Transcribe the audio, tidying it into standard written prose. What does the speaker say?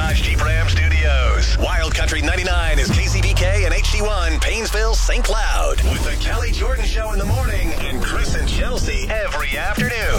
Garage Jeep Ram Studios. Wild Country 99 is KCBK and HD1, Paynesville, St. Cloud. With the Kelly Jordan Show in the morning and Chris and Chelsea every afternoon.